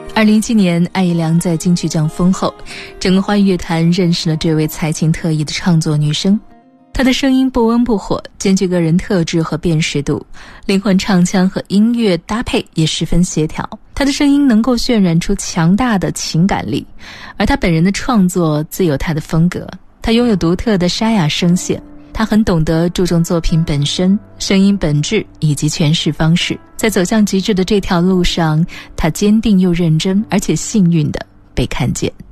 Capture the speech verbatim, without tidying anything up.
二零一七年，艾怡良在金曲奖封后，整个华语乐坛认识了这位才情特异的创作女声。她的声音不温不火，兼具个人特质和辨识度，灵魂唱腔和音乐搭配也十分协调。她的声音能够渲染出强大的情感力，而她本人的创作自有她的风格。她拥有独特的沙哑声线，她很懂得注重作品本身、声音本质以及诠释方式。在走向极致的这条路上，她坚定又认真，而且幸运地被看见。